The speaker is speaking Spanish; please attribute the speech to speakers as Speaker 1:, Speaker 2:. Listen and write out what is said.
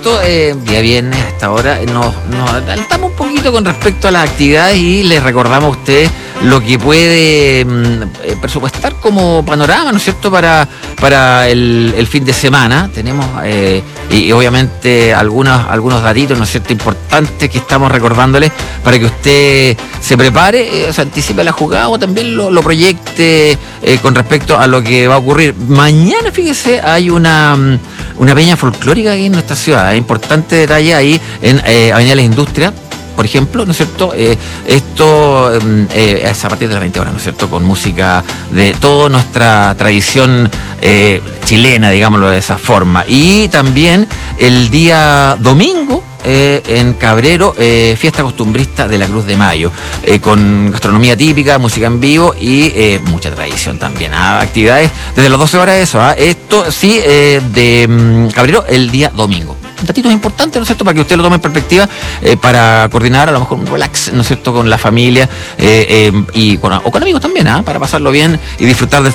Speaker 1: cierto, día viernes a esta hora nos adelantamos un poquito con respecto a las actividades y les recordamos a ustedes lo que puede presupuestar como panorama, ¿no es cierto?, para el fin de semana. Tenemos y obviamente algunos datitos, ¿no es cierto?, importantes que estamos recordándoles para que usted se prepare, se anticipe la jugada o también lo proyecte con respecto a lo que va a ocurrir. Mañana, fíjese, hay una peña folclórica aquí en nuestra ciudad. Importante detalle ahí en Avenida Las Industrias, por ejemplo, ¿no es cierto? Esto es a partir de las 20 horas, ¿no es cierto? Con música de toda nuestra tradición chilena, digámoslo de esa forma. Y también el día domingo, en Cabrero, fiesta costumbrista de la Cruz de Mayo, con gastronomía típica, música en vivo y mucha tradición también. Actividades desde las 12 horas, eso. Esto sí, de Cabrero el día domingo. Datitos importantes, ¿no es cierto?, para que usted lo tome en perspectiva, para coordinar a lo mejor un relax, ¿no es cierto?, con la familia o con amigos también, para pasarlo bien y disfrutar del